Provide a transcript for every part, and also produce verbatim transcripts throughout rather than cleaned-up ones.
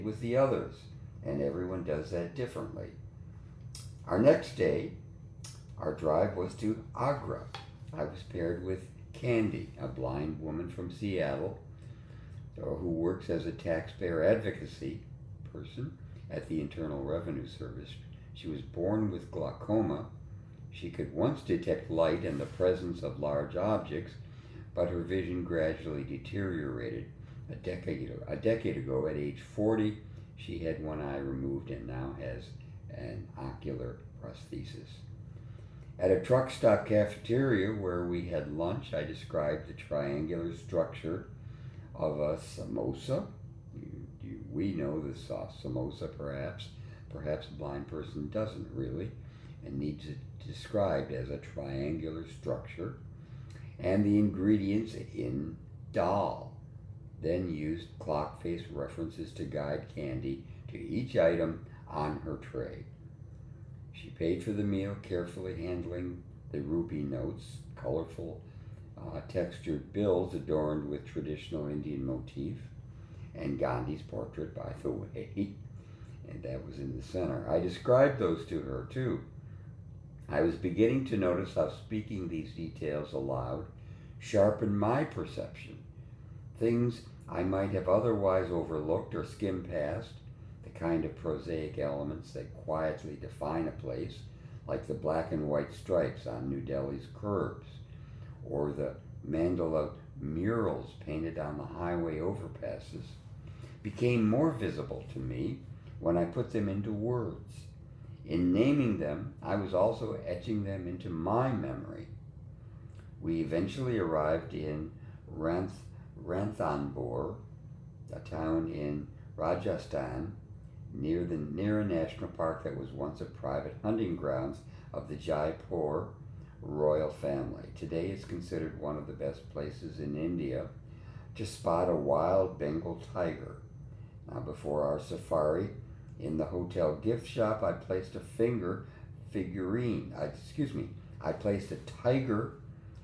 with the others, and everyone does that differently. Our next day, our drive was to Agra. I was paired with Candy, a blind woman from Seattle who works as a taxpayer advocacy person at the Internal Revenue Service. She was born with glaucoma. She could once detect light and the presence of large objects, but her vision gradually deteriorated. A decade, a decade ago, at age forty, she had one eye removed and now has an ocular prosthesis. At a truck stop cafeteria where we had lunch, I described the triangular structure of a samosa. You, you, we know the sauce samosa, perhaps. Perhaps a blind person doesn't really, and needs it described as a triangular structure, and the ingredients in dal. Then used clock face references to guide Candy to each item on her tray. She paid for the meal, carefully handling the rupee notes, colorful uh, textured bills adorned with traditional Indian motif, and Gandhi's portrait, by the way, and that was in the center. I described those to her, too. I was beginning to notice how speaking these details aloud sharpened my perception. Things I might have otherwise overlooked or skimmed past, the kind of prosaic elements that quietly define a place, like the black and white stripes on New Delhi's curbs, or the mandala murals painted on the highway overpasses, became more visible to me when I put them into words. In naming them, I was also etching them into my memory. We eventually arrived in Ranth, Ranthambore, a town in Rajasthan, near the near a national park that was once a private hunting grounds of the Jaipur royal family. Today it's considered one of the best places in India to spot a wild Bengal tiger. Now, before our safari, in the hotel gift shop, I placed a finger figurine. I, excuse me. I placed a tiger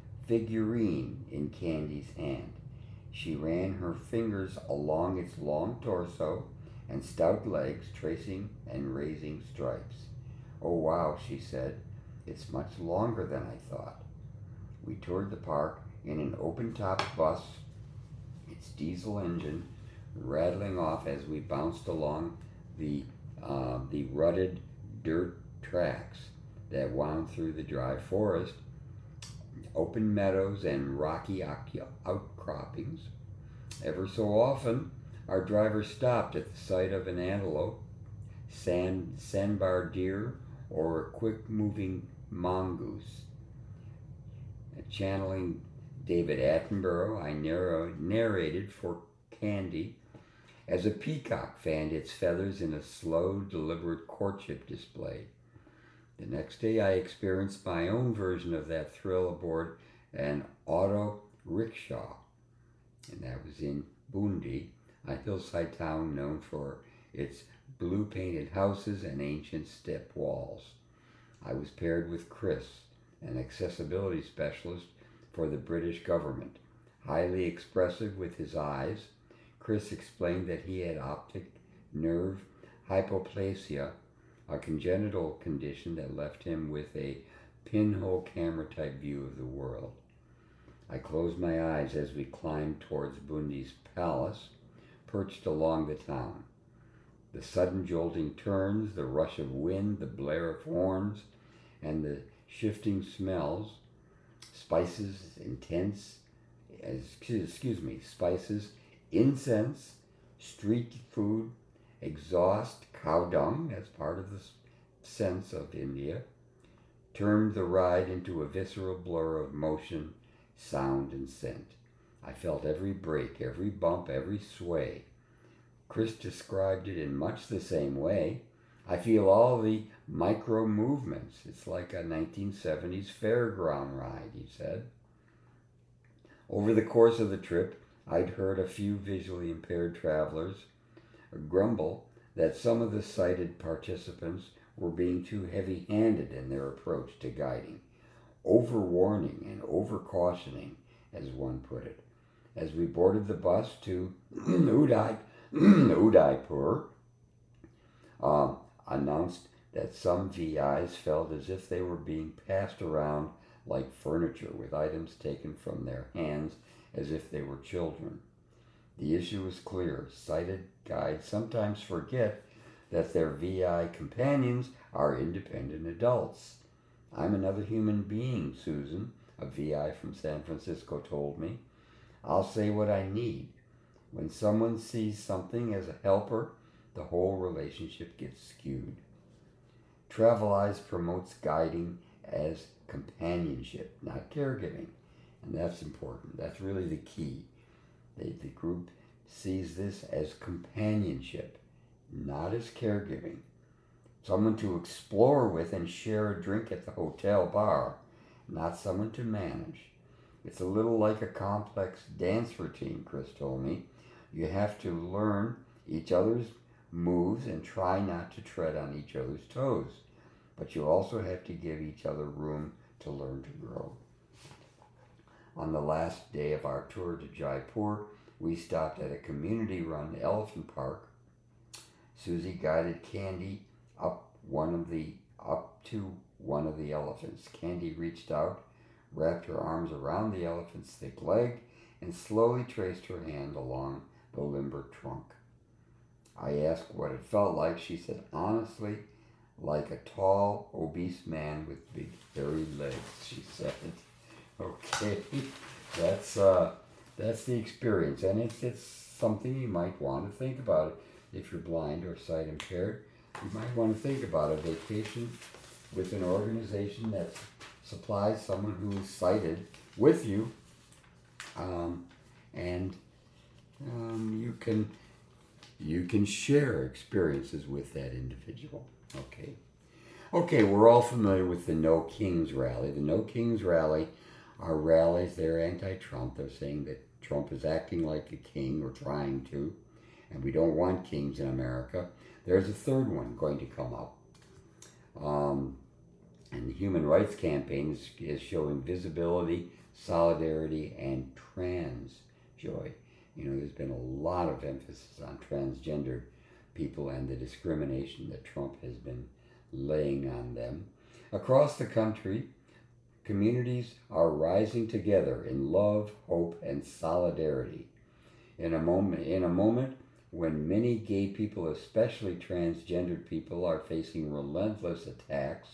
figurine in Candy's hand. She ran her fingers along its long torso and stout legs, tracing and raising stripes. "Oh wow," she said. "It's much longer than I thought." We toured the park in an open-top bus, its diesel engine rattling off as we bounced along the uh, the rutted dirt tracks that wound through the dry forest, open meadows, and rocky outcroppings. Ever so often, our driver stopped at the sight of an antelope, sand, sandbar deer, or a quick-moving mongoose. Channeling David Attenborough, I narrow, narrated for Candy as a peacock fanned its feathers in a slow, deliberate courtship display. The next day, I experienced my own version of that thrill aboard an auto rickshaw, and that was in Bundi, a hillside town known for its blue-painted houses and ancient step walls. I was paired with Chris, an accessibility specialist for the British government. Highly expressive with his eyes, Chris explained that he had optic nerve hypoplasia, a congenital condition that left him with a pinhole camera-type view of the world. I closed my eyes as we climbed towards Bundi's palace, perched along the town. The sudden jolting turns, the rush of wind, the blare of horns, and the shifting smells, spices, intense, excuse me, spices, incense, street food, exhaust, cow dung, as part of the sense of India, turned the ride into a visceral blur of motion, sound, and scent. I felt every break, every bump, every sway. Chris described it in much the same way. I feel all the micro movements. It's like a nineteen seventies fairground ride, he said. Over the course of the trip, I'd heard a few visually impaired travelers grumble that some of the sighted participants were being too heavy-handed in their approach to guiding, over-warning and over-cautioning, as one put it. As we boarded the bus to Uday, Udaipur, um, announced that some V Is felt as if they were being passed around like furniture, with items taken from their hands as if they were children. The issue is clear. Sighted guides sometimes forget that their V I companions are independent adults. I'm another human being, Susan, a V I from San Francisco, told me. I'll say what I need. When someone sees something as a helper, the whole relationship gets skewed. Travelize promotes guiding as companionship, not caregiving. And that's important. That's really the key. They, the group sees this as companionship, not as caregiving. Someone to explore with and share a drink at the hotel bar, not someone to manage. It's a little like a complex dance routine, Chris told me. You have to learn each other's moves and try not to tread on each other's toes. But you also have to give each other room to learn to grow. On the last day of our tour to Jaipur, we stopped at a community-run elephant park. Susie guided Candy up one of the up to one of the elephants. Candy reached out, wrapped her arms around the elephant's thick leg, and slowly traced her hand along the limber trunk. I asked what it felt like. She said, honestly, like a tall, obese man with big, hairy legs, she said. Okay, that's uh, that's the experience, and it's, it's something you might want to think about. If you're blind or sight impaired, you might want to think about a vacation with an organization that supplies someone who is sighted with you, um, and um, you can you can share experiences with that individual. Okay, okay, we're all familiar with the No Kings rally. The No Kings rally are rallies. They're anti-Trump. They're saying that Trump is acting like a king, or trying to, and we don't want kings in America. There's a third one going to come up. Um, and the Human Rights Campaign is, is showing visibility, solidarity, and trans joy. You know, there's been a lot of emphasis on transgender people and the discrimination that Trump has been laying on them. Across the country, communities are rising together in love, hope, and solidarity. In a moment, in a moment when many gay people, especially transgendered people, are facing relentless attacks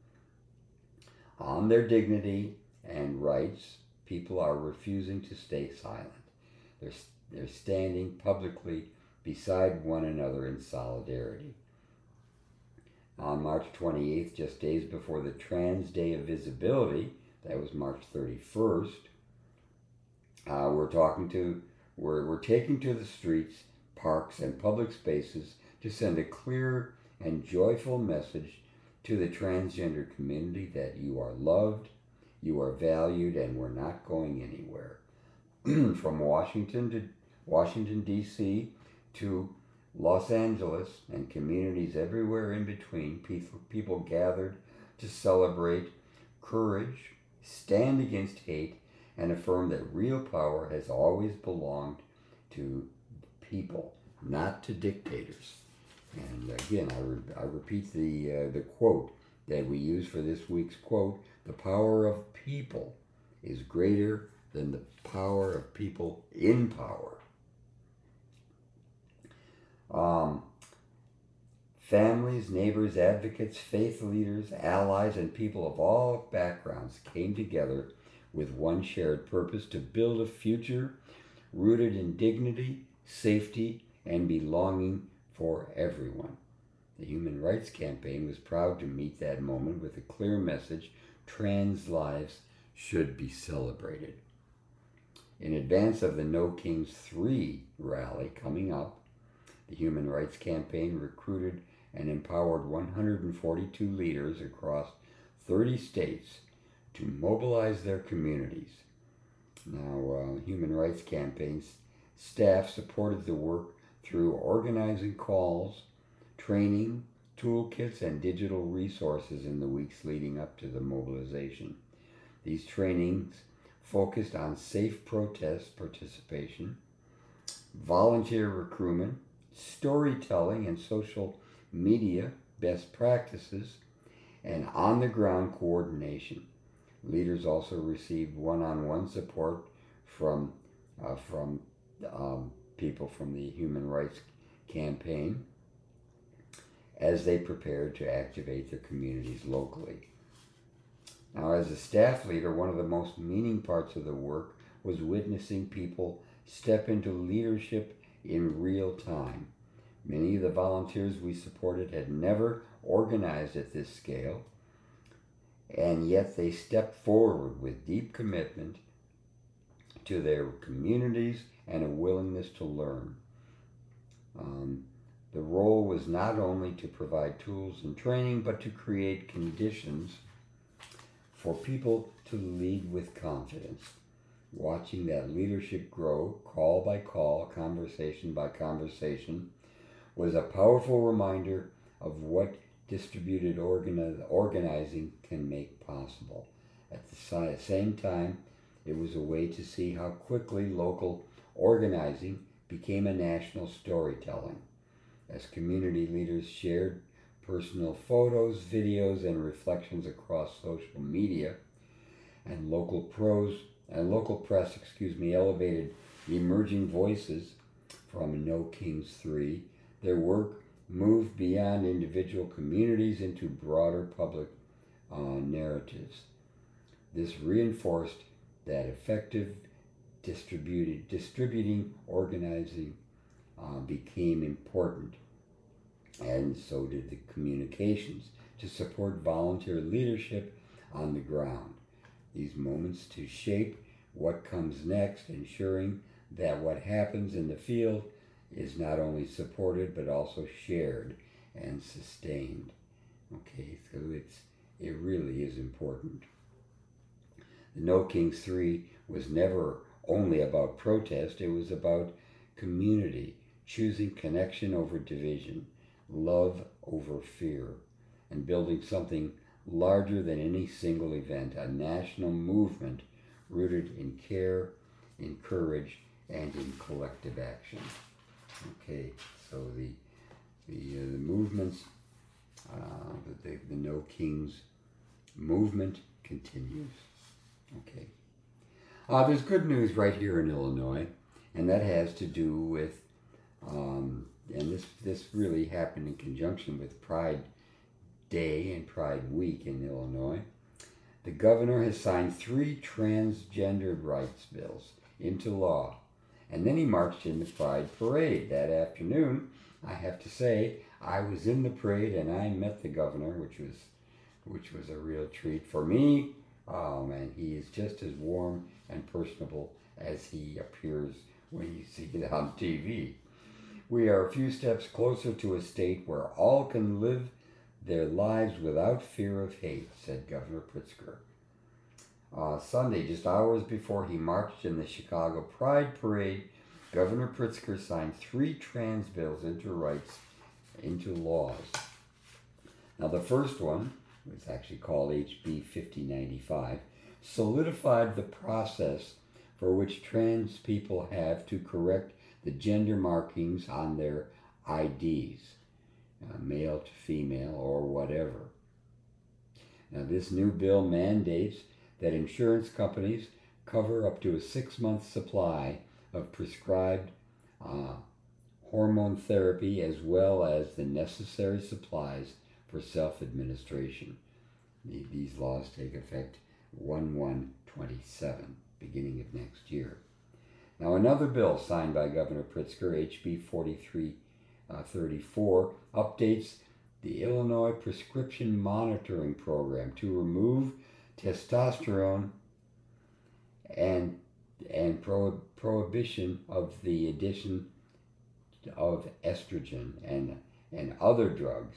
on their dignity and rights, people are refusing to stay silent. They're, they're standing publicly beside one another in solidarity. On March twenty-eighth, just days before the Trans Day of Visibility, that was March thirty-first, uh, we're talking to, we're, we're taking to the streets, parks, and public spaces to send a clear and joyful message to the transgender community that you are loved, you are valued, and we're not going anywhere. From Washington to Washington, D C to Los Angeles and communities everywhere in between, people, people gathered to celebrate courage, stand against hate, and affirm that real power has always belonged to people, not to dictators. And again, I, re- I repeat the uh, the quote that we use for this week's quote: the power of people is greater than the power of people in power. Um, families, neighbors, advocates, faith leaders, allies, and people of all backgrounds came together with one shared purpose: to build a future rooted in dignity, safety, and belonging for everyone. The Human Rights Campaign was proud to meet that moment with a clear message: trans lives should be celebrated. In advance of the No Kings three rally coming up, the Human Rights Campaign recruited and empowered one hundred forty-two leaders across thirty states to mobilize their communities. Now, uh, Human Rights Campaign's staff supported the work through organizing calls, training, toolkits, and digital resources in the weeks leading up to the mobilization. These trainings focused on safe protest participation, volunteer recruitment, storytelling and social media best practices, and on-the-ground coordination. Leaders also received one-on-one support from uh, from um, people from the Human Rights Campaign as they prepared to activate their communities locally. Now, as a staff leader, one of the most meaning parts of the work was witnessing people step into leadership in real time. Many of the volunteers we supported had never organized at this scale, and yet they stepped forward with deep commitment to their communities and a willingness to learn. Um, the role was not only to provide tools and training, but to create conditions for people to lead with confidence. Watching that leadership grow, call by call, conversation by conversation, was a powerful reminder of what distributed organi- organizing can make possible. At the same time, it was a way to see how quickly local organizing became a national storytelling. As community leaders shared personal photos, videos, and reflections across social media, and local pros and local press, excuse me, elevated emerging voices from No Kings three, their work moved beyond individual communities into broader public uh, narratives. This reinforced that effective distributed distributing organizing uh, became important, and so did the communications to support volunteer leadership on the ground. These moments to shape what comes next, ensuring that what happens in the field is not only supported but also shared and sustained. Okay, so it's it really is important. The No Kings three was never only about protest, it was about community, choosing connection over division, love over fear, and building something larger than any single event, a national movement rooted in care, in courage, and in collective action. Okay, so the the, uh, the movements, uh, the, the, the No Kings movement continues. Okay. Uh, there's good news right here in Illinois, and that has to do with, um, and this this really happened in conjunction with Pride Day and Pride Week in Illinois. The governor has signed three transgender rights bills into law, and then he marched in the Pride Parade that afternoon. I have to say, I was in the parade and I met the governor, which was which was a real treat for me. Um, and he is just as warm and personable as he appears when you see it on T V. We are a few steps closer to a state where all can live their lives without fear of hate, said Governor Pritzker. Uh, Sunday, just hours before he marched in the Chicago Pride Parade, Governor Pritzker signed three trans bills into rights, into laws. Now, the first one, it's actually called H B fifty ninety-five, solidified the process for which trans people have to correct the gender markings on their I Ds, uh, male to female or whatever. Now, this new bill mandates that insurance companies cover up to a six-month supply of prescribed uh, hormone therapy as well as the necessary supplies for self-administration. These laws take effect one one twenty-seven, beginning of next year. Now, another bill signed by Governor Pritzker, H B forty-three thirty-four, updates the Illinois Prescription Monitoring Program to remove testosterone and and pro, prohibition of the addition of estrogen and, and other drugs.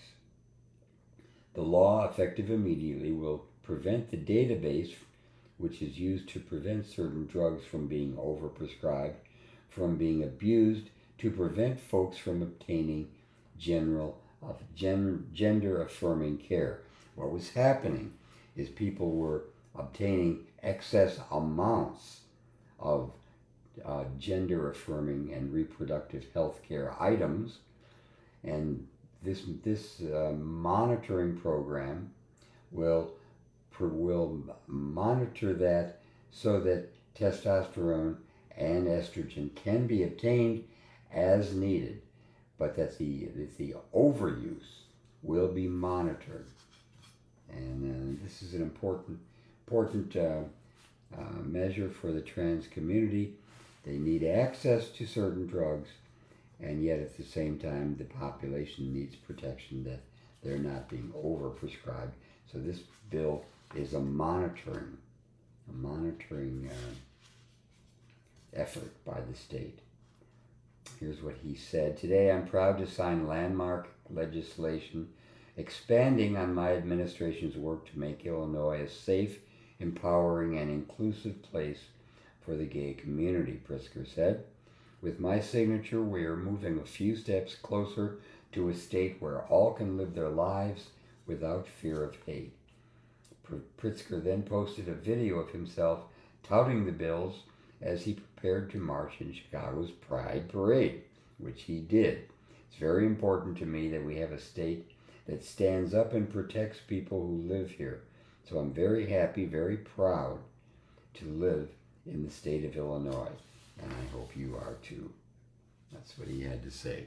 The law, effective immediately, will prevent the database, which is used to prevent certain drugs from being overprescribed, from being abused, to prevent folks from obtaining general uh, gen, gender-affirming care. What was happening is people were obtaining excess amounts of uh, gender affirming and reproductive health care items. And this, this uh, monitoring program will, will monitor that so that testosterone and estrogen can be obtained as needed, but that the, that the overuse will be monitored. And uh, this is an important, important uh, uh, measure for the trans community. They need access to certain drugs, and yet at the same time, the population needs protection that they're not being overprescribed. So this bill is a monitoring, a monitoring uh, effort by the state. Here's what he said. Today, I'm proud to sign landmark legislation expanding on my administration's work to make Illinois a safe, empowering, and inclusive place for the gay community, Pritzker said. With my signature, we are moving a few steps closer to a state where all can live their lives without fear of hate. Pritzker then posted a video of himself touting the bills as he prepared to march in Chicago's Pride Parade, which he did. It's very important to me that we have a state that stands up and protects people who live here. So I'm very happy, very proud to live in the state of Illinois, and I hope you are too. That's what he had to say.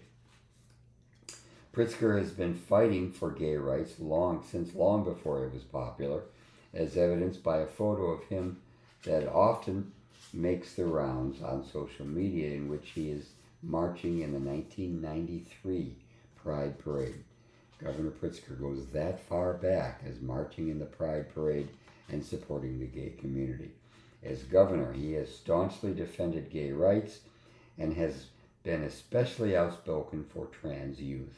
Pritzker has been fighting for gay rights long since long before it was popular, as evidenced by a photo of him that often makes the rounds on social media, in which he is marching in the nineteen ninety-three Pride Parade. Governor Pritzker goes that far back as marching in the Pride Parade and supporting the gay community. As governor, he has staunchly defended gay rights and has been especially outspoken for trans youth.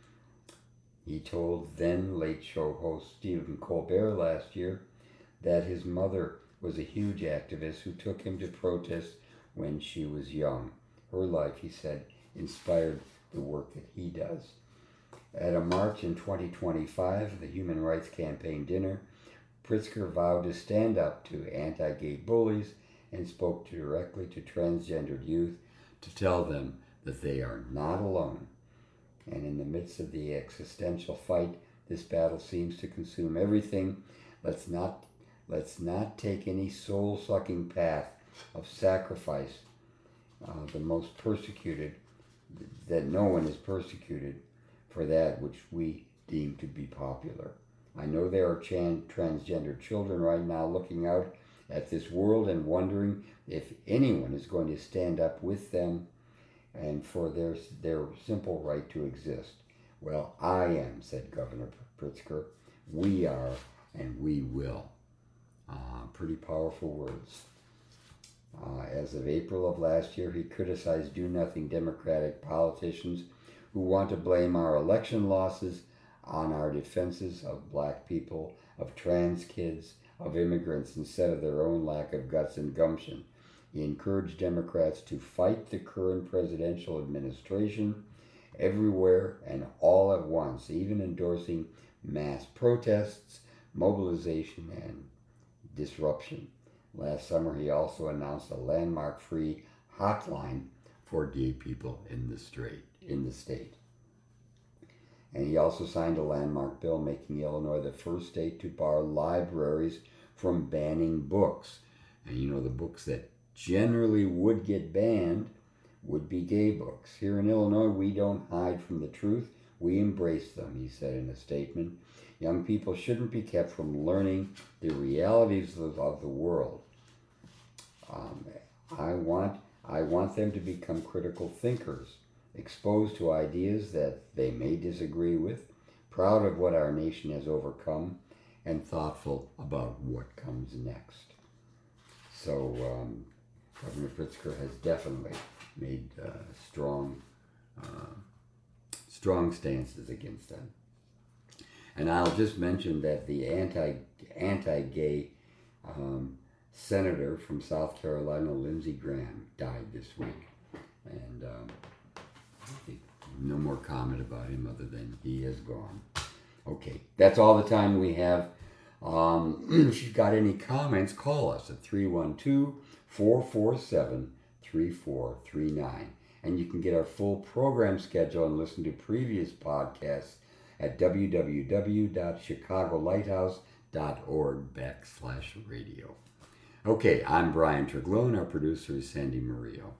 He told then late show host Stephen Colbert last year that his mother was a huge activist who took him to protest when she was young. Her life, he said, inspired the work that he does. At a march in twenty twenty-five, the Human Rights Campaign dinner, Pritzker vowed to stand up to anti-gay bullies and spoke directly to transgendered youth to tell them that they are not alone. And in the midst of the existential fight, this battle seems to consume everything. Let's not, let's not take any soul-sucking path of sacrifice, uh, the most persecuted, that no one is persecuted for that which we deem to be popular. I know there are chan- transgender children right now looking out at this world and wondering if anyone is going to stand up with them and for their, their simple right to exist. Well, I am, said Governor Pritzker. We are, and we will. Uh, pretty powerful words. Uh, as of April of last year, he criticized do-nothing Democratic politicians who want to blame our election losses on our defenses of black people, of trans kids, of immigrants, instead of their own lack of guts and gumption. He encouraged Democrats to fight the current presidential administration everywhere and all at once, even endorsing mass protests, mobilization, and disruption. Last summer, he also announced a landmark-free hotline for gay people in the state. In the state. And he also signed a landmark bill making Illinois the first state to bar libraries from banning books. And you know, the books that generally would get banned would be gay books. Here in Illinois, we don't hide from the truth. We embrace them, he said in a statement. Young people shouldn't be kept from learning the realities of, of the world. Um, I want, I want them to become critical thinkers, exposed to ideas that they may disagree with, proud of what our nation has overcome, and thoughtful about what comes next. So um, Governor Pritzker has definitely made uh, strong, uh, strong stances against them. And I'll just mention that the anti, anti-gay um, senator from South Carolina, Lindsey Graham, died this week. And um, no more comment about him other than he is gone. Okay, that's all the time we have. Um, if you've got any comments, call us at three one two, four four seven, three four three nine. And you can get our full program schedule and listen to previous podcasts at www.chicagolighthouse.org backslash radio. Okay, I'm Brian Terglow, and our producer is Sandy Murillo.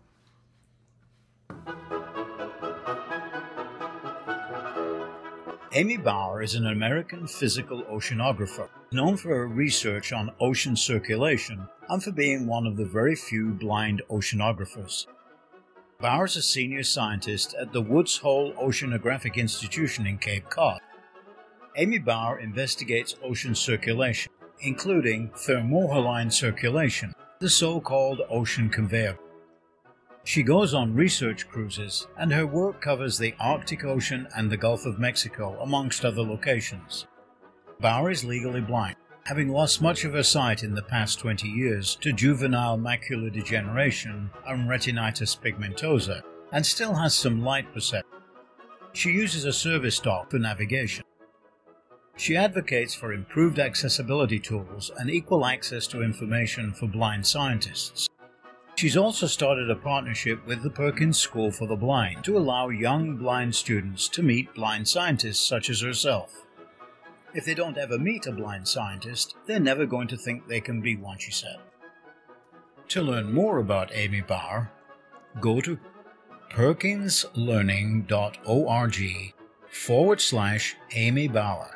Amy Bauer is an American physical oceanographer, known for her research on ocean circulation and for being one of the very few blind oceanographers. Bauer is a senior scientist at the Woods Hole Oceanographic Institution in Cape Cod. Amy Bauer investigates ocean circulation, including thermohaline circulation, the so-called ocean conveyor. She goes on research cruises, and her work covers the Arctic Ocean and the Gulf of Mexico, amongst other locations. Bauer is legally blind, having lost much of her sight in the past twenty years to juvenile macular degeneration and retinitis pigmentosa, and still has some light perception. She uses a service dog for navigation. She advocates for improved accessibility tools and equal access to information for blind scientists. She's also started a partnership with the Perkins School for the Blind to allow young blind students to meet blind scientists such as herself. If they don't ever meet a blind scientist, they're never going to think they can be one, she said. To learn more about Amy Bauer, go to perkinslearning.org forward slash Amy Bauer.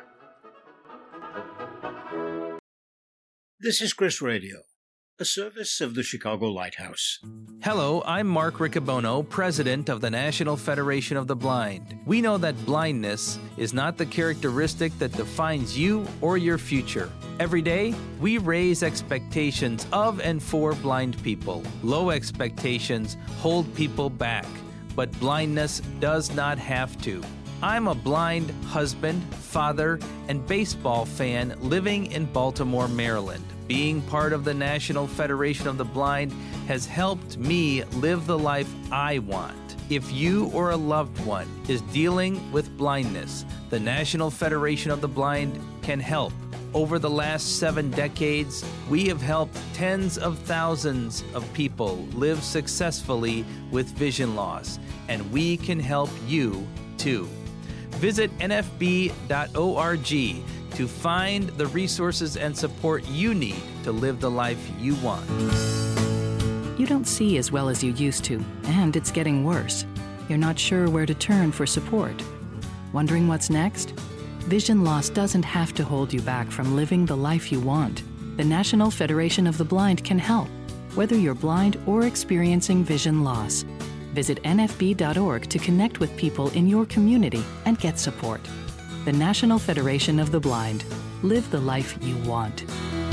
This is Chris Radio, a service of the Chicago Lighthouse. Hello, I'm Mark Riccobono, President of the National Federation of the Blind. We know that blindness is not the characteristic that defines you or your future. Every day, we raise expectations of and for blind people. Low expectations hold people back, but blindness does not have to. I'm a blind husband, father, and baseball fan living in Baltimore, Maryland. Being part of the National Federation of the Blind has helped me live the life I want. If you or a loved one is dealing with blindness, the National Federation of the Blind can help. Over the last seven decades, we have helped tens of thousands of people live successfully with vision loss, and we can help you too. Visit N F B dot org to find the resources and support you need to live the life you want. You don't see as well as you used to, and it's getting worse. You're not sure where to turn for support. Wondering what's next? Vision loss doesn't have to hold you back from living the life you want. The National Federation of the Blind can help, whether you're blind or experiencing vision loss. Visit N F B dot org to connect with people in your community and get support. The National Federation of the Blind. Live the life you want.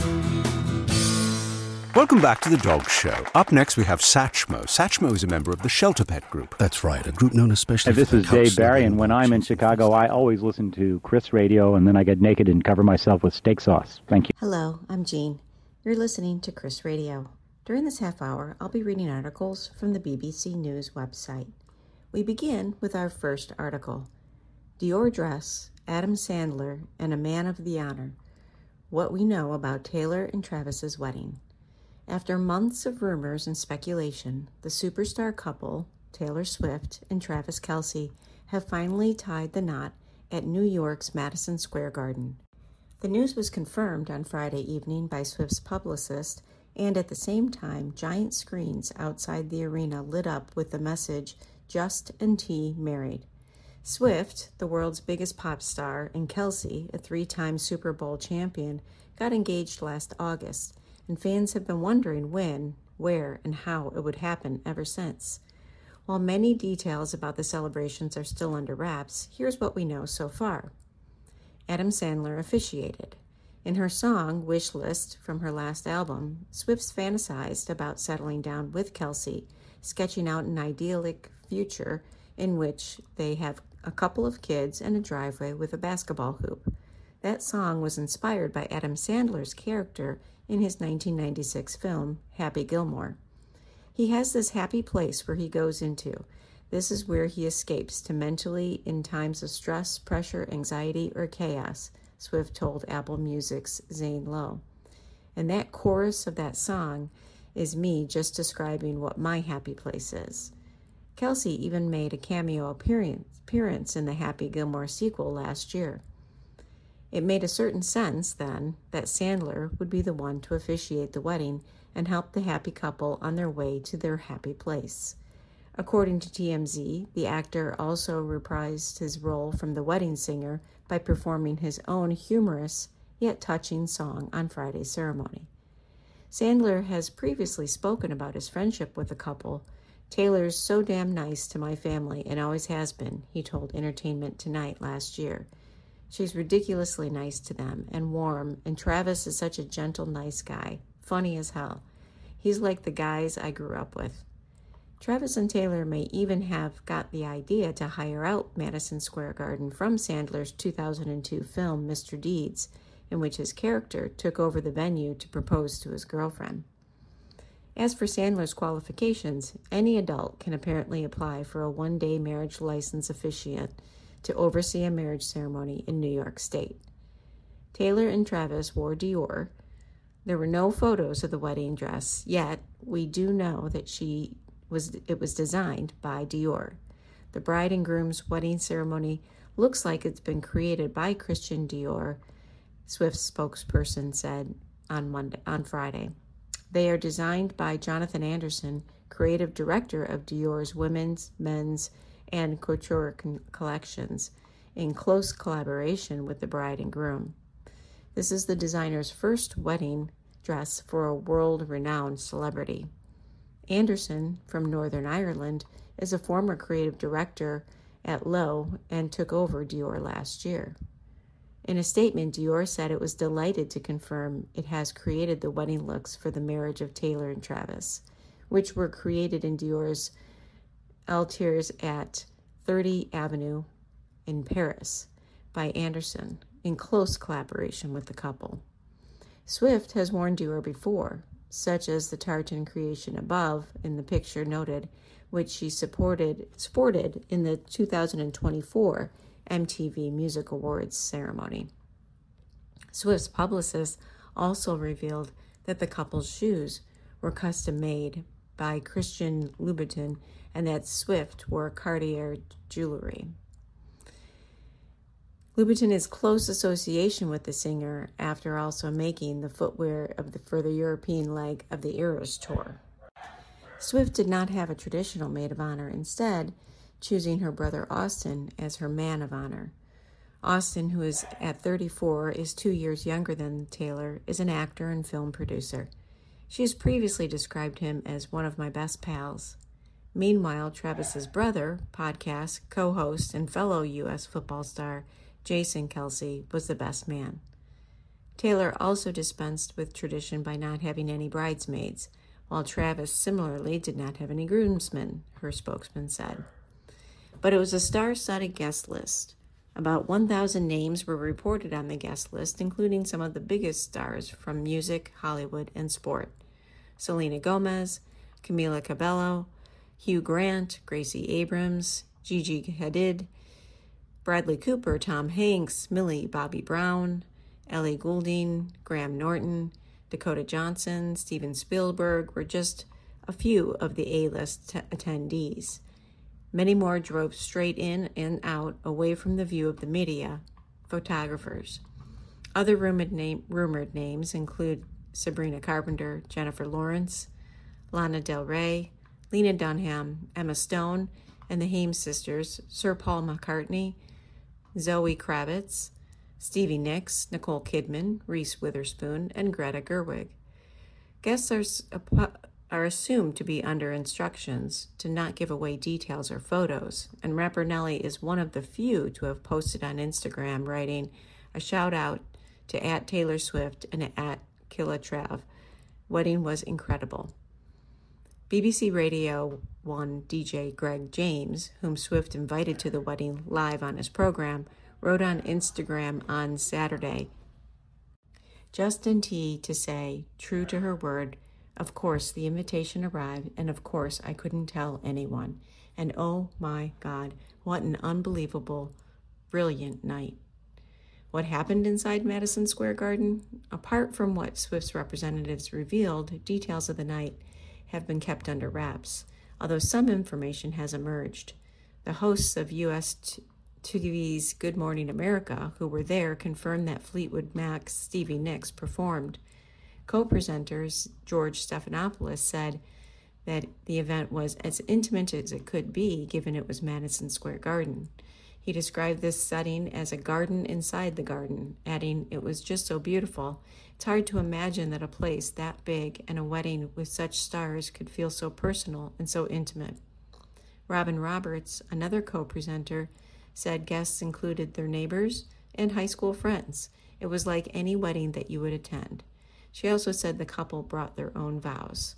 Welcome back to The Dog Show. Up next, we have Satchmo. Satchmo is a member of the Shelter Pet Group. That's right, a group known especially hey, for This is Dave Barry, and when I'm in Chicago, I always listen to Chris Radio, and then I get naked and cover myself with steak sauce. Thank you. Hello, I'm Jean. You're listening to Chris Radio. During this half hour, I'll be reading articles from the B B C News website. We begin with our first article, Dior Dress, Adam Sandler, and a Man of the Honor. What we know about Taylor and Travis's wedding. After months of rumors and speculation, the superstar couple, Taylor Swift and Travis Kelce, have finally tied the knot at New York's Madison Square Garden. The news was confirmed on Friday evening by Swift's publicist, and at the same time, giant screens outside the arena lit up with the message, Just and T Married. Swift, the world's biggest pop star, and Kelce, a three-time Super Bowl champion, got engaged last August, and fans have been wondering when, where, and how it would happen ever since. While many details about the celebrations are still under wraps, here's what we know so far. Adam Sandler officiated. In her song, Wish List, from her last album, Swift's fantasized about settling down with Kelce, sketching out an idyllic future in which they have a couple of kids and a driveway with a basketball hoop. That song was inspired by Adam Sandler's character in his nineteen ninety-six film, Happy Gilmore. He has this happy place where he goes into. This is where he escapes to mentally in times of stress, pressure, anxiety, or chaos, Swift told Apple Music's Zane Lowe. And that chorus of that song is me just describing what my happy place is. Kelsey even made a cameo appearance in the Happy Gilmore sequel last year. It made a certain sense, then, that Sandler would be the one to officiate the wedding and help the happy couple on their way to their happy place. According to T M Z, the actor also reprised his role from The Wedding Singer by performing his own humorous yet touching song on Friday's ceremony. Sandler has previously spoken about his friendship with the couple. "Taylor's so damn nice to my family and always has been," he told Entertainment Tonight last year. "She's ridiculously nice to them and warm, and Travis is such a gentle, nice guy, funny as hell. He's like the guys I grew up with." Travis and Taylor may even have got the idea to hire out Madison Square Garden from Sandler's two thousand two film Mister Deeds, in which his character took over the venue to propose to his girlfriend. As for Sandler's qualifications, any adult can apparently apply for a one-day marriage license officiant to oversee a marriage ceremony in New York State. Taylor and Travis wore Dior. There were no photos of the wedding dress, yet we do know that she was it was designed by Dior. The bride and groom's wedding ceremony looks like it's been created by Christian Dior, Swift's spokesperson said on Monday, on Friday. They are designed by Jonathan Anderson, creative director of Dior's women's, men's, and couture collections, in close collaboration with the bride and groom. This is the designer's first wedding dress for a world-renowned celebrity. Anderson, from Northern Ireland, is a former creative director at Loewe and took over Dior last year. In a statement, Dior said it was delighted to confirm it has created the wedding looks for the marriage of Taylor and Travis, which were created in Dior's Ateliers at thirtieth Avenue in Paris by Anderson, in close collaboration with the couple. Swift has worn Dior before, such as the tartan creation above in the picture noted, which she supported, sported in the two thousand twenty-four M T V Music Awards ceremony. Swift's publicist also revealed that the couple's shoes were custom-made by Christian Louboutin and that Swift wore Cartier jewelry. Louboutin is close association with the singer after also making the footwear of the, for the European leg of the Eras Tour. Swift did not have a traditional maid of honor, instead choosing her brother Austin as her man of honor. Austin, who is at thirty-four, is two years younger than Taylor, is an actor and film producer. She has previously described him as one of my best pals. Meanwhile, Travis's brother, podcast, co-host, and fellow U S football star Jason Kelsey was the best man. Taylor also dispensed with tradition by not having any bridesmaids, while Travis similarly did not have any groomsmen, her spokesman said. But it was a star-studded guest list. About one thousand names were reported on the guest list, including some of the biggest stars from music, Hollywood, and sport. Selena Gomez, Camila Cabello, Hugh Grant, Gracie Abrams, Gigi Hadid, Bradley Cooper, Tom Hanks, Millie Bobby Brown, Ellie Goulding, Graham Norton, Dakota Johnson, Steven Spielberg were just a few of the A-list t- attendees. Many more drove straight in and out, away from the view of the media, photographers. Other rumored, name, rumored names include Sabrina Carpenter, Jennifer Lawrence, Lana Del Rey, Lena Dunham, Emma Stone, and the Haim sisters, Sir Paul McCartney, Zoe Kravitz, Stevie Nicks, Nicole Kidman, Reese Witherspoon, and Greta Gerwig. Guests are are assumed to be under instructions to not give away details or photos, and rapper Nelly is one of the few to have posted on Instagram writing a shout out to at Taylor Swift and at Killa Trav. Wedding was incredible. B B C Radio one D J Greg James, whom Swift invited to the wedding live on his program, wrote on Instagram on Saturday, Justin T to say, true to her word, of course the invitation arrived, and of course I couldn't tell anyone. And oh my God, what an unbelievable, brilliant night. What happened inside Madison Square Garden? Apart from what Swift's representatives revealed, details of the night have been kept under wraps, although some information has emerged. The hosts of U S T V's Good Morning America, who were there, confirmed that Fleetwood Mac's Stevie Nicks performed. Co-presenters George Stephanopoulos said that the event was as intimate as it could be, given it was Madison Square Garden. He described this setting as a garden inside the garden, adding, "It was just so beautiful. It's hard to imagine that a place that big and a wedding with such stars could feel so personal and so intimate." Robin Roberts, another co-presenter, said guests included their neighbors and high school friends. It was like any wedding that you would attend. She also said the couple brought their own vows.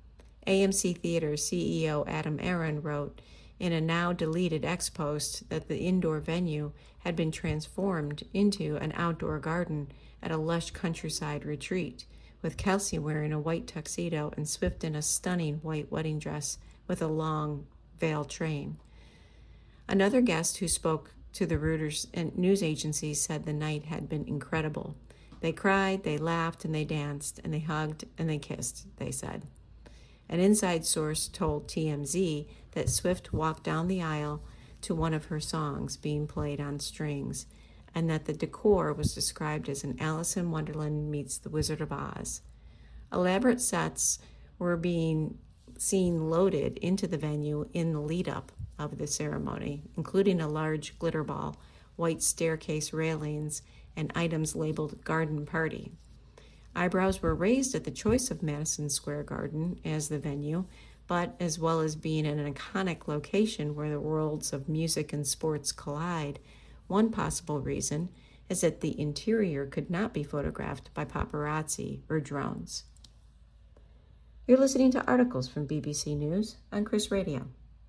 A M C Theater C E O Adam Aron wrote in a now-deleted ex-post that the indoor venue had been transformed into an outdoor garden at a lush countryside retreat, with Kelsey wearing a white tuxedo and Swift in a stunning white wedding dress with a long veil train. Another guest who spoke to the Reuters and news agency said the night had been incredible. They cried, they laughed, and they danced, and they hugged, and they kissed, they said. An inside source told T M Z that Swift walked down the aisle to one of her songs being played on strings, and that the decor was described as an Alice in Wonderland meets the Wizard of Oz. Elaborate sets were being seen loaded into the venue in the lead-up of the ceremony, including a large glitter ball, white staircase railings, and items labeled Garden Party. Eyebrows were raised at the choice of Madison Square Garden as the venue, but as well as being an iconic location where the worlds of music and sports collide, one possible reason is that the interior could not be photographed by paparazzi or drones. You're listening to articles from B B C News on Chris Radio.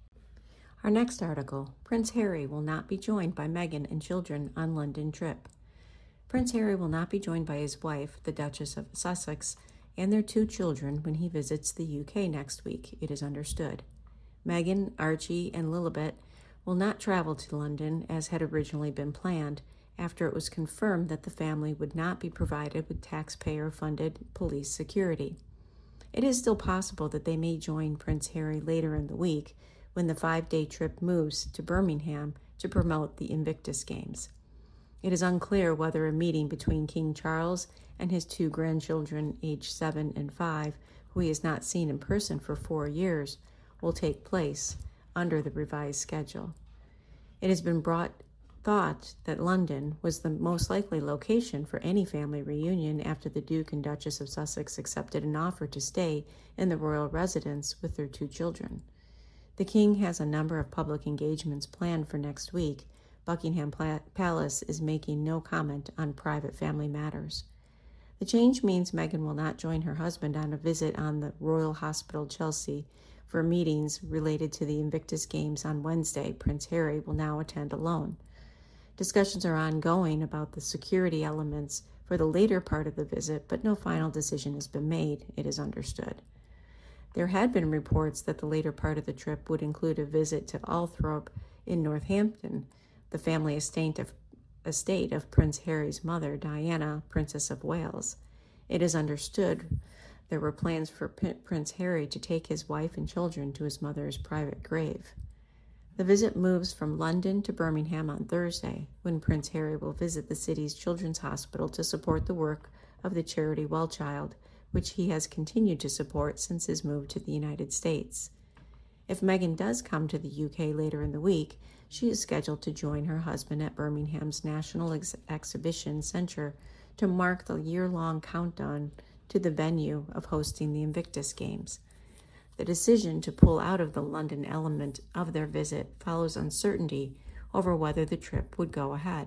Our next article, Prince Harry will not be joined by Meghan and children on London trip. Prince Harry will not be joined by his wife, the Duchess of Sussex, and their two children when he visits the U K next week, it is understood. Meghan, Archie, and Lilibet will not travel to London as had originally been planned, after it was confirmed that the family would not be provided with taxpayer-funded police security. It is still possible that they may join Prince Harry later in the week when the five-day trip moves to Birmingham to promote the Invictus Games. It is unclear whether a meeting between King Charles and his two grandchildren, aged seven and five, who he has not seen in person for four years, will take place under the revised schedule. It has been brought thought that London was the most likely location for any family reunion after the Duke and Duchess of Sussex accepted an offer to stay in the royal residence with their two children. The King has a number of public engagements planned for next week. Buckingham Palace is making no comment on private family matters. The change means Meghan will not join her husband on a visit on the Royal Hospital Chelsea for meetings related to the Invictus Games on Wednesday. Prince Harry will now attend alone. Discussions are ongoing about the security elements for the later part of the visit, but no final decision has been made, it is understood. There had been reports that the later part of the trip would include a visit to Althorpe in Northampton, the family estate of, estate of Prince Harry's mother, Diana, Princess of Wales. It is understood there were plans for P- Prince Harry to take his wife and children to his mother's private grave. The visit moves from London to Birmingham on Thursday, when Prince Harry will visit the city's children's hospital to support the work of the charity Well Child, which he has continued to support since his move to the United States. If Meghan does come to the U K later in the week, she is scheduled to join her husband at Birmingham's National Ex- Exhibition Centre to mark the year-long countdown to the venue of hosting the Invictus Games. The decision to pull out of the London element of their visit follows uncertainty over whether the trip would go ahead.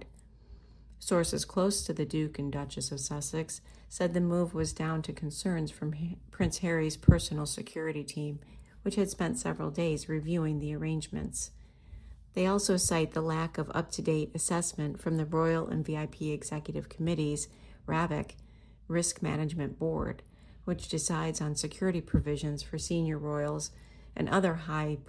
Sources close to the Duke and Duchess of Sussex said the move was down to concerns from Prince Harry's personal security team, which had spent several days reviewing the arrangements. They also cite the lack of up-to-date assessment from the Royal and V I P Executive Committee's R A V C Risk Management Board, which decides on security provisions for senior royals and other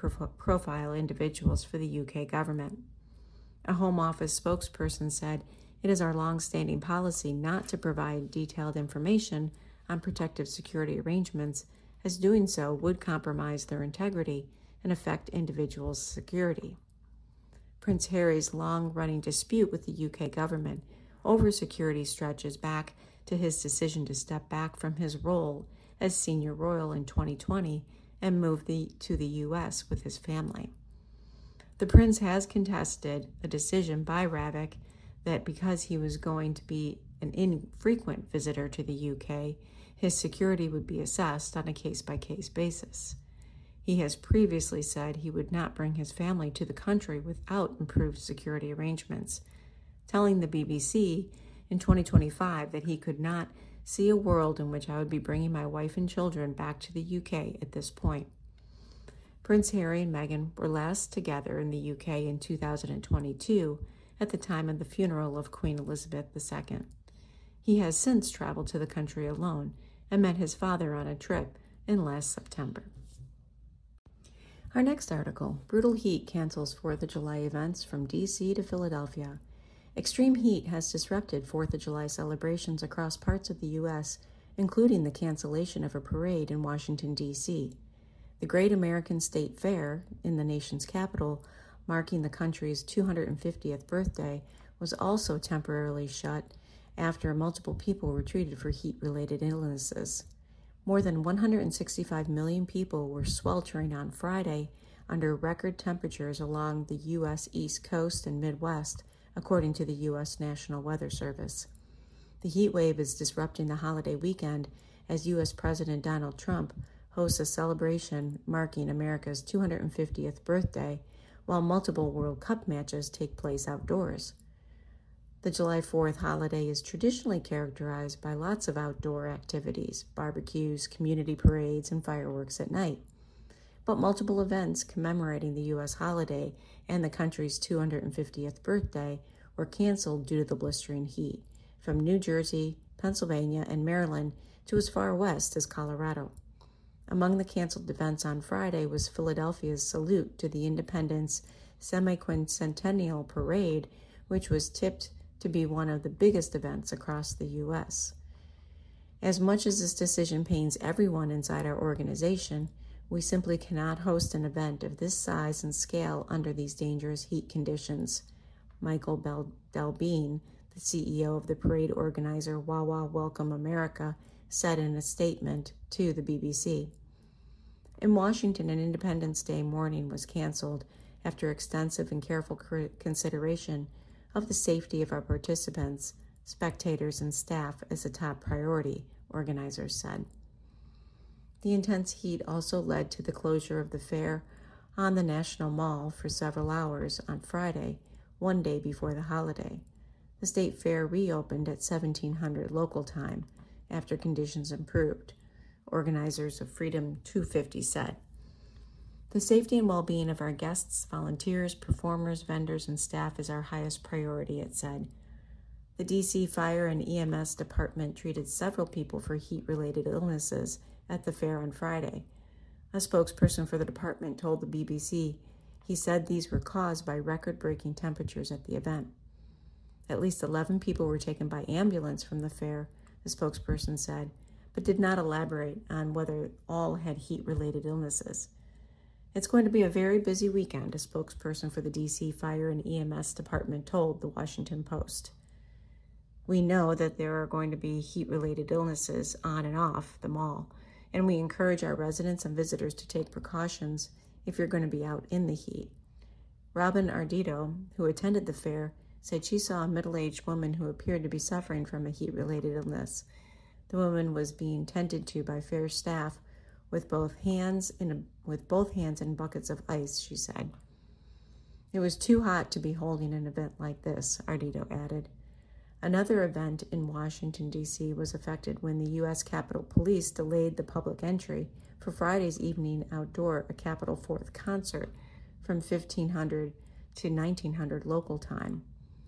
high-profile individuals for the U K government. A Home Office spokesperson said It is our long-standing policy not to provide detailed information on protective security arrangements, as doing so would compromise their integrity and affect individuals' security. Prince Harry's long-running dispute with the U K government over security stretches back to his decision to step back from his role as senior royal in twenty twenty and move the, to the U S with his family. The prince has contested a decision by Ravik that because he was going to be an infrequent visitor to the U K, his security would be assessed on a case-by-case basis. He has previously said he would not bring his family to the country without improved security arrangements, telling the B B C in twenty twenty-five that he could not see a world in which I would be bringing my wife and children back to the U K at this point. Prince Harry and Meghan were last together in the U K in two thousand twenty-two at the time of the funeral of Queen Elizabeth the Second. He has since traveled to the country alone and met his father on a trip in last September. Our next article, Brutal Heat Cancels fourth of July Events from D C to Philadelphia. Extreme heat has disrupted fourth of July celebrations across parts of the U S, including the cancellation of a parade in Washington, D C The Great American State Fair, in the nation's capital, marking the country's two hundred fiftieth birthday, was also temporarily shut after multiple people were treated for heat-related illnesses. More than one hundred sixty-five million people were sweltering on Friday under record temperatures along the U S East Coast and Midwest, according to the U S National Weather Service. The heat wave is disrupting the holiday weekend as U S President Donald Trump hosts a celebration marking America's two hundred fiftieth birthday, while multiple World Cup matches take place outdoors. The July fourth holiday is traditionally characterized by lots of outdoor activities, barbecues, community parades, and fireworks at night. But multiple events commemorating the U S holiday and the country's two hundred fiftieth birthday were canceled due to the blistering heat, from New Jersey, Pennsylvania, and Maryland to as far west as Colorado. Among the canceled events on Friday was Philadelphia's salute to the Independence Semi-Quincentennial Parade, which was tipped to be one of the biggest events across the U S. As much as this decision pains everyone inside our organization, we simply cannot host an event of this size and scale under these dangerous heat conditions, Michael Bel- Delbene, the C E O of the parade organizer Wawa Welcome America, said in a statement to the B B C. In Washington, an Independence Day morning was canceled after extensive and careful consideration of the safety of our participants, spectators, and staff as a top priority, organizers said. The intense heat also led to the closure of the fair on the National Mall for several hours on Friday, one day before the holiday. The state fair reopened at seventeen hundred local time after conditions improved, organizers of Freedom two fifty said. The safety and well-being of our guests, volunteers, performers, vendors, and staff is our highest priority, it said. The D C Fire and E M S department treated several people for heat-related illnesses at the fair on Friday. A spokesperson for the department told the B B C he said these were caused by record-breaking temperatures at the event. At least eleven people were taken by ambulance from the fair, the spokesperson said, but did not elaborate on whether all had heat-related illnesses. It's going to be a very busy weekend, a spokesperson for the D C Fire and E M S department told the Washington Post. We know that there are going to be heat-related illnesses on and off the mall, and we encourage our residents and visitors to take precautions if you're going to be out in the heat. Robin Ardito, who attended the fair, said she saw a middle-aged woman who appeared to be suffering from a heat-related illness. The woman was being tended to by fair staff with both hands in a, with both hands in buckets of ice, she said. It was too hot to be holding an event like this, Ardito added. Another event in Washington, D C was affected when the U S Capitol Police delayed the public entry for Friday's evening outdoor a Capitol fourth concert from fifteen hundred to nineteen hundred local time.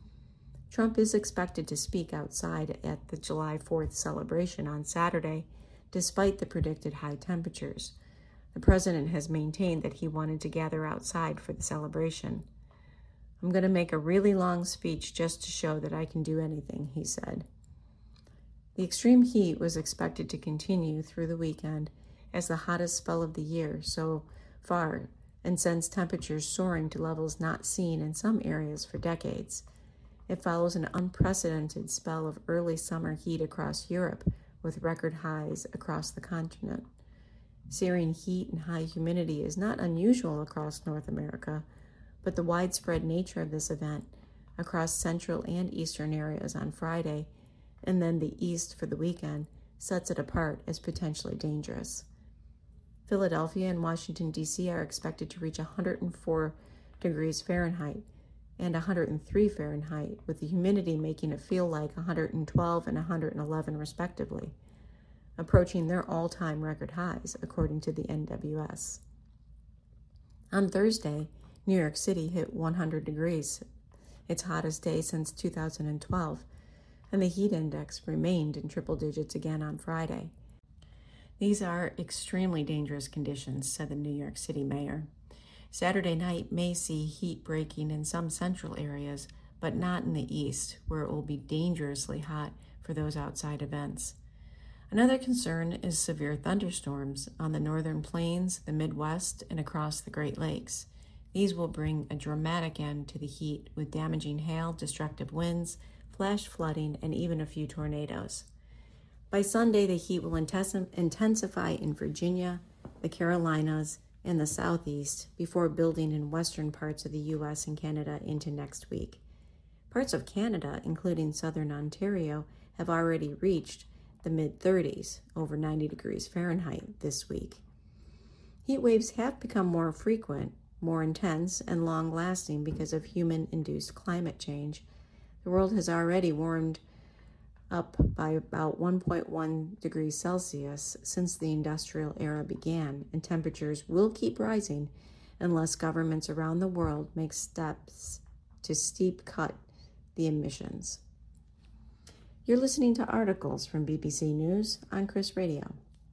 Trump is expected to speak outside at the July fourth celebration on Saturday, despite the predicted high temperatures. The president has maintained that he wanted to gather outside for the celebration. I'm going to make a really long speech just to show that I can do anything, he said. The extreme heat was expected to continue through the weekend as the hottest spell of the year so far, and sends temperatures soaring to levels not seen in some areas for decades. It follows an unprecedented spell of early summer heat across Europe, with record highs across the continent. Searing heat and high humidity is not unusual across North America, but the widespread nature of this event across central and eastern areas on Friday, and then the east for the weekend, sets it apart as potentially dangerous. Philadelphia and Washington, D C are expected to reach one hundred four degrees Fahrenheit and one hundred three Fahrenheit, with the humidity making it feel like one hundred twelve and one hundred eleven respectively, approaching their all-time record highs, according to the N W S. On Thursday, New York City hit one hundred degrees, its hottest day since two thousand twelve, and the heat index remained in triple digits again on Friday. These are extremely dangerous conditions, said the New York City mayor. Saturday night may see heat breaking in some central areas, but not in the east, where it will be dangerously hot for those outside events. Another concern is severe thunderstorms on the northern plains, the Midwest, and across the Great Lakes. These will bring a dramatic end to the heat with damaging hail, destructive winds, flash flooding, and even a few tornadoes. By Sunday, the heat will intensify in Virginia, the Carolinas, and the Southeast before building in western parts of the U S and Canada into next week. Parts of Canada, including southern Ontario, have already reached the mid-thirties, over ninety degrees Fahrenheit, this week. Heat waves have become more frequent, more intense, and long-lasting because of human-induced climate change. The world has already warmed up by about one point one degrees Celsius since the industrial era began, and temperatures will keep rising unless governments around the world make steps to steep cut the emissions. You're listening to articles from B B C News on Chris Radio.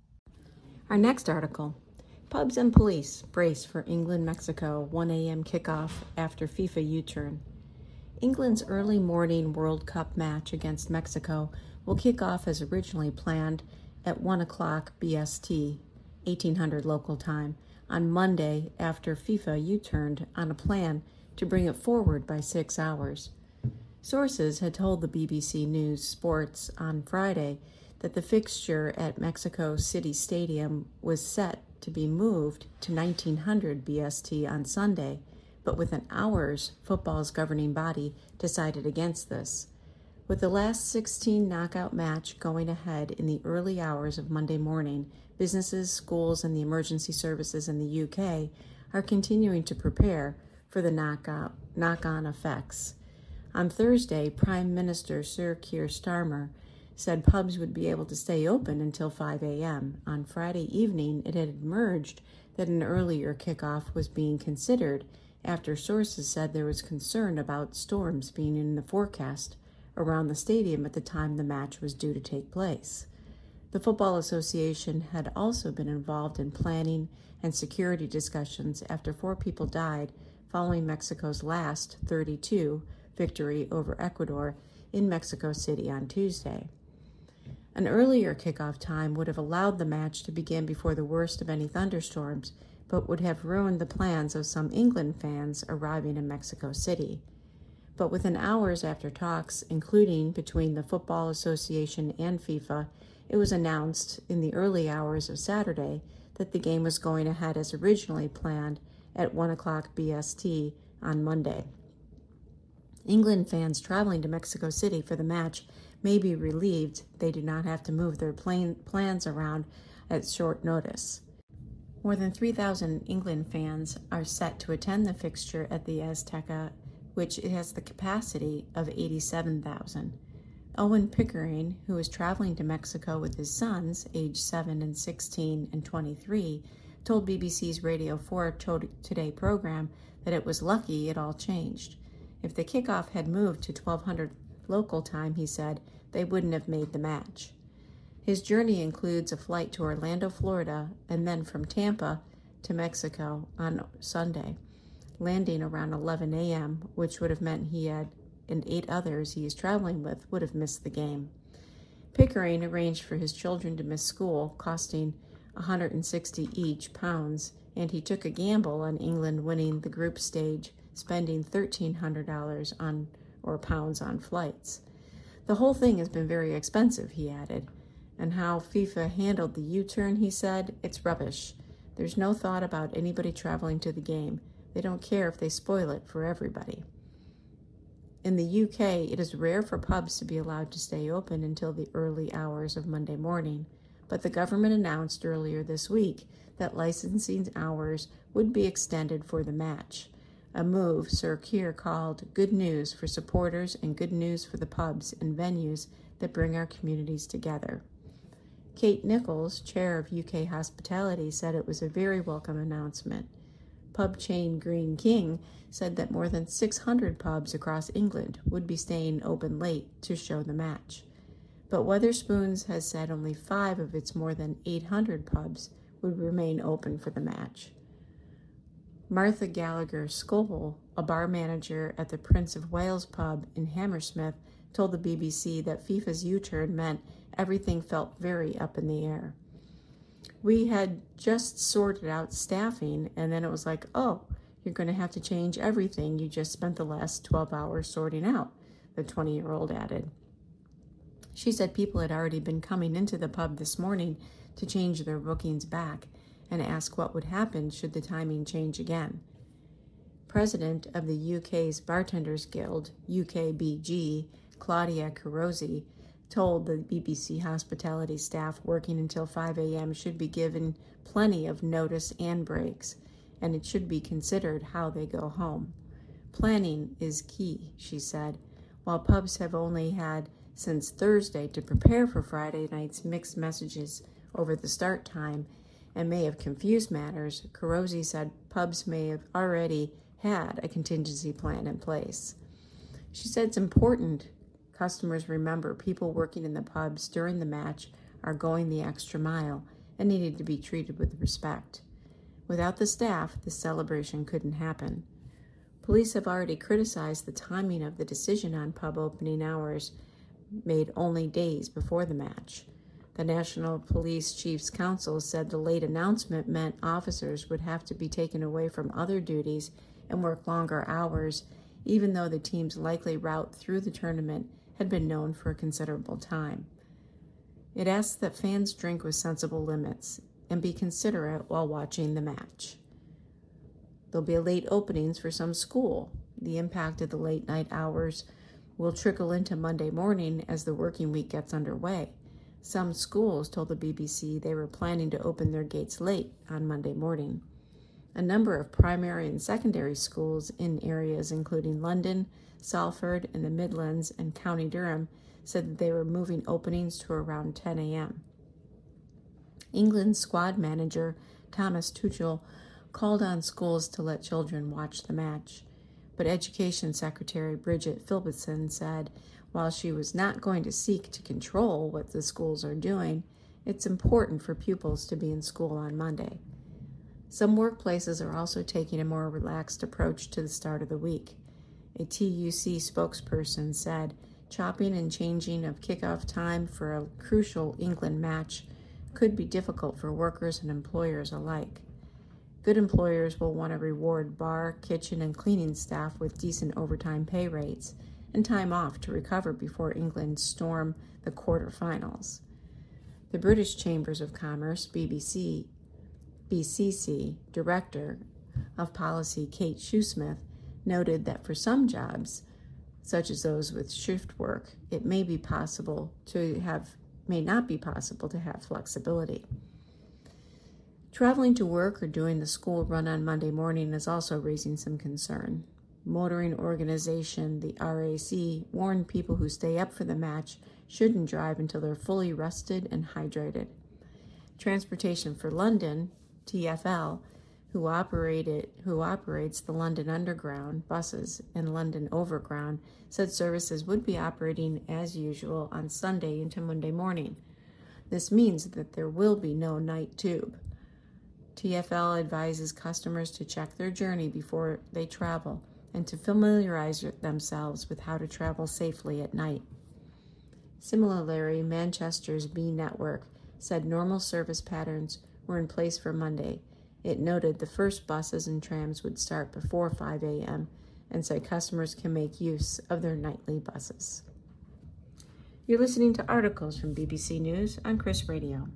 Our next article, pubs and police brace for England-Mexico one a.m. kickoff after FIFA U-turn. England's early morning World Cup match against Mexico will kick off as originally planned at one o'clock B S T, eighteen hundred local time, on Monday after FIFA U-turned on a plan to bring it forward by six hours. Sources had told the B B C News Sports on Friday that the fixture at Mexico City Stadium was set to be moved to nineteen hundred B S T on Sunday, but within hours, football's governing body decided against this. With the last sixteen knockout match going ahead in the early hours of Monday morning, businesses, schools, and the emergency services in the U K are continuing to prepare for the knockout, knock-on effects. On Thursday, Prime Minister Sir Keir Starmer said pubs would be able to stay open until five a.m. On Friday evening, it had emerged that an earlier kickoff was being considered after sources said there was concern about storms being in the forecast around the stadium at the time the match was due to take place. The Football Association had also been involved in planning and security discussions after four people died following Mexico's last thirty-two victory over Ecuador in Mexico City on Tuesday. An earlier kickoff time would have allowed the match to begin before the worst of any thunderstorms, but would have ruined the plans of some England fans arriving in Mexico City. But within hours after talks, including between the Football Association and FIFA, it was announced in the early hours of Saturday that the game was going ahead as originally planned at one o'clock B S T on Monday. England fans traveling to Mexico City for the match may be relieved they do not have to move their plan- plans around at short notice. More than three thousand England fans are set to attend the fixture at the Azteca, which has the capacity of eighty-seven thousand. Owen Pickering, who is traveling to Mexico with his sons, aged seven and sixteen and twenty-three, told B B C's Radio four Today program that it was lucky it all changed. If the kickoff had moved to twelve hundred local time, he said, they wouldn't have made the match. His journey includes a flight to Orlando, Florida, and then from Tampa to Mexico on Sunday. landing around eleven a.m., which would have meant he had and eight others he is traveling with would have missed the game. Pickering arranged for his children to miss school, costing one hundred sixty each pounds, and he took a gamble on England winning the group stage, spending thirteen hundred dollars on or pounds on flights. The whole thing has been very expensive, he added. And how FIFA handled the U-turn, he said, it's rubbish. There's no thought about anybody traveling to the game. They don't care if they spoil it for everybody. In the U K, it is rare for pubs to be allowed to stay open until the early hours of Monday morning, but the government announced earlier this week that licensing hours would be extended for the match, a move Sir Keir called good news for supporters and good news for the pubs and venues that bring our communities together. Kate Nichols, chair of U K Hospitality, said it was a very welcome announcement. Pub chain Green King said that more than six hundred pubs across England would be staying open late to show the match. But Wetherspoons has said only five of its more than eight hundred pubs would remain open for the match. Martha Gallagher Scoville, a bar manager at the Prince of Wales pub in Hammersmith, told the B B C that FIFA's U-turn meant everything felt very up in the air. We had just sorted out staffing, and then it was like, oh, you're going to have to change everything you just spent the last twelve hours sorting out, the twenty-year-old added. She said people had already been coming into the pub this morning to change their bookings back and ask what would happen should the timing change again. President of the U K's Bartenders Guild, U K B G, Claudia Carosi, told the B B C hospitality staff working until five a.m. should be given plenty of notice and breaks, and it should be considered how they go home. Planning is key, she said. While pubs have only had since Thursday to prepare for Friday night's mixed messages over the start time and may have confused matters, Carosi said pubs may have already had a contingency plan in place. She said it's important customers remember people working in the pubs during the match are going the extra mile and needed to be treated with respect. Without the staff, the celebration couldn't happen. Police have already criticized the timing of the decision on pub opening hours made only days before the match. The National Police Chiefs Council said the late announcement meant officers would have to be taken away from other duties and work longer hours, even though the team's likely route through the tournament had been known for a considerable time. It asked that fans drink with sensible limits and be considerate while watching the match. There'll be late openings for some school. The impact of the late night hours will trickle into Monday morning as the working week gets underway. Some schools told the B B C they were planning to open their gates late on Monday morning. A number of primary and secondary schools in areas including London, Salford, and the Midlands, and County Durham said that they were moving openings to around ten a.m. England's squad manager, Thomas Tuchel, called on schools to let children watch the match, but Education Secretary Bridget Phillipson said while she was not going to seek to control what the schools are doing, it's important for pupils to be in school on Monday. Some workplaces are also taking a more relaxed approach to the start of the week. A T U C spokesperson said chopping and changing of kickoff time for a crucial England match could be difficult for workers and employers alike. Good employers will want to reward bar, kitchen, and cleaning staff with decent overtime pay rates and time off to recover before England storm the quarterfinals. The British Chambers of Commerce, B B C, B C C Director of Policy Kate Shoesmith, noted that for some jobs, such as those with shift work, it may be possible to have, may not be possible to have flexibility. Traveling to work or doing the school run on Monday morning is also raising some concern. Motoring organization, the R A C, warned people who stay up for the match shouldn't drive until they're fully rested and hydrated. Transportation for London, T F L, who operated who operates the London Underground buses and London Overground, said services would be operating as usual on Sunday into Monday morning. This means that there will be no night tube. T F L advises customers to check their journey before they travel and to familiarize themselves with how to travel safely at night. Similarly, Manchester's B Network said normal service patterns were in place for Monday. It noted the first buses and trams would start before five a.m. and said customers can make use of their nightly buses. You're listening to articles from B B C News on Chris Radio.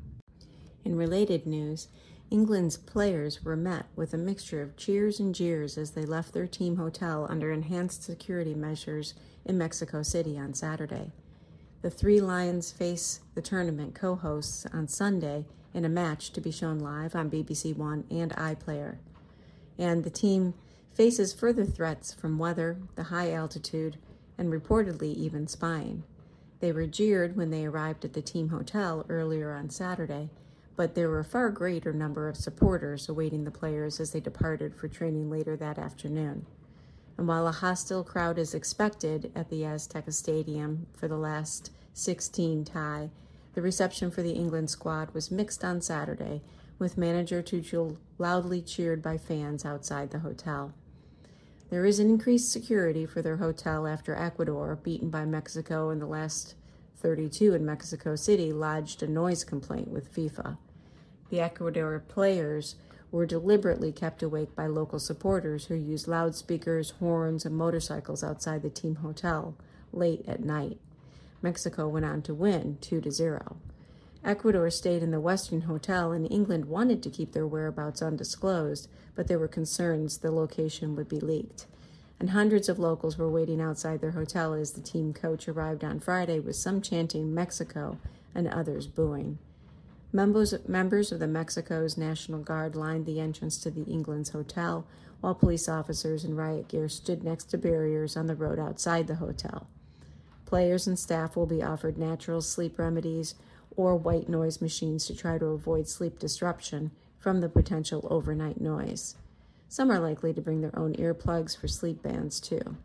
In related news, England's players were met with a mixture of cheers and jeers as they left their team hotel under enhanced security measures in Mexico City on Saturday. The Three Lions face the tournament co-hosts on Sunday in a match to be shown live on B B C One and iPlayer. And the team faces further threats from weather, the high altitude, and reportedly even spying. They were jeered when they arrived at the team hotel earlier on Saturday, but there were a far greater number of supporters awaiting the players as they departed for training later that afternoon. And while a hostile crowd is expected at the Azteca Stadium for the last sixteen tie, the reception for the England squad was mixed on Saturday, with manager Tuchel loudly cheered by fans outside the hotel. There is an increased security for their hotel after Ecuador, beaten by Mexico in the last thirty-two in Mexico City, lodged a noise complaint with FIFA. The Ecuador players were deliberately kept awake by local supporters who used loudspeakers, horns, and motorcycles outside the team hotel late at night. Mexico went on to win two to zero. Ecuador stayed in the Western Hotel, and England wanted to keep their whereabouts undisclosed, but there were concerns the location would be leaked. And hundreds of locals were waiting outside their hotel as the team coach arrived on Friday, with some chanting Mexico and others booing. Members, members of the Mexico's National Guard lined the entrance to the England's hotel, while police officers in riot gear stood next to barriers on the road outside the hotel. Players and staff will be offered natural sleep remedies or white noise machines to try to avoid sleep disruption from the potential overnight noise. Some are likely to bring their own earplugs for sleep bands, too.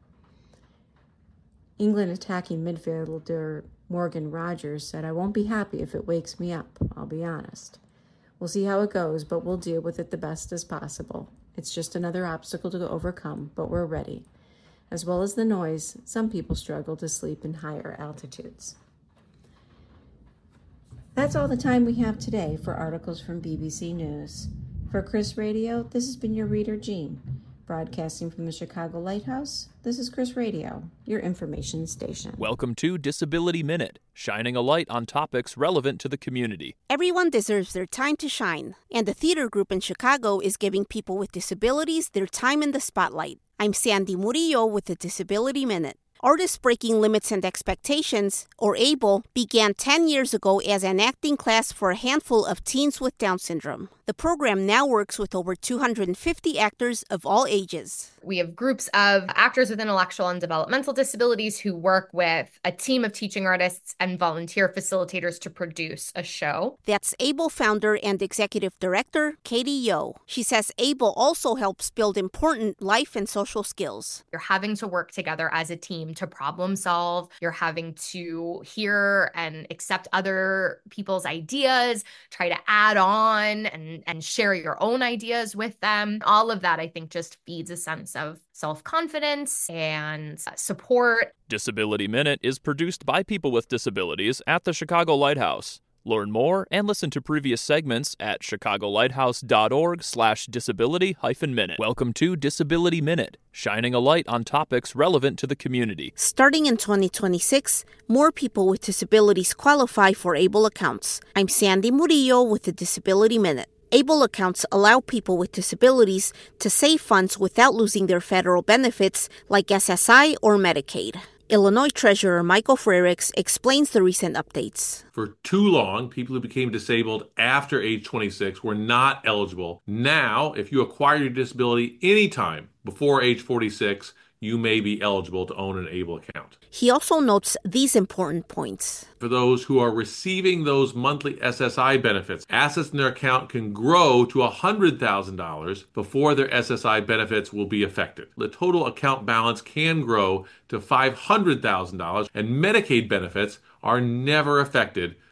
England attacking midfielder Morgan Rogers said, "I won't be happy if it wakes me up, I'll be honest. We'll see how it goes, but we'll deal with it the best as possible. It's just another obstacle to overcome, but we're ready." As well as the noise, some people struggle to sleep in higher altitudes. That's all the time we have today for articles from B B C News. For Chris Radio, this has been your reader, Jean. Broadcasting from the Chicago Lighthouse, this is Chris Radio, your information station. Welcome to Disability Minute, shining a light on topics relevant to the community. Everyone deserves their time to shine, and the theater group in Chicago is giving people with disabilities their time in the spotlight. I'm Sandy Murillo with the Disability Minute. Artists Breaking Limits and Expectations, or ABLE, began ten years ago as an acting class for a handful of teens with Down syndrome. The program now works with over two hundred fifty actors of all ages. We have groups of actors with intellectual and developmental disabilities who work with a team of teaching artists and volunteer facilitators to produce a show. That's ABLE founder and executive director, Katie Yo. She says ABLE also helps build important life and social skills. You're having to work together as a team to problem solve. You're having to hear and accept other people's ideas, try to add on and, and share your own ideas with them. All of that, I think, just feeds a sense of self-confidence and support. Disability Minute is produced by people with disabilities at the Chicago Lighthouse. Learn more and listen to previous segments at chicagolighthouse.org slash disability hyphen minute. Welcome to Disability Minute, shining a light on topics relevant to the community. Starting in twenty twenty-six, more people with disabilities qualify for ABLE accounts. I'm Sandy Murillo with the Disability Minute. ABLE accounts allow people with disabilities to save funds without losing their federal benefits like S S I or Medicaid. Illinois Treasurer Michael Frerichs explains the recent updates. For too long, people who became disabled after age twenty-six were not eligible. Now, if you acquire your disability anytime before age forty-six, you may be eligible to own an ABLE account. He also notes these important points. For those who are receiving those monthly S S I benefits, assets in their account can grow to one hundred thousand dollars before their S S I benefits will be affected. The total account balance can grow to five hundred thousand dollars, and Medicaid benefits are never affected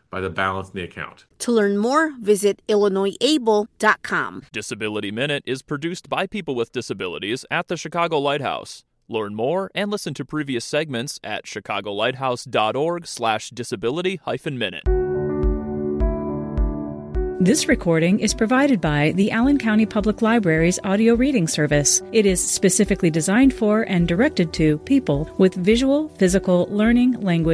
by the balance in the account. To learn more, visit illinois able dot com. Disability Minute is produced by people with disabilities at the Chicago Lighthouse. Learn more and listen to previous segments at chicagolighthouse.org slash disability hyphen minute. This recording is provided by the Allen County Public Library's audio reading service. It is specifically designed for and directed to people with visual, physical, learning, language,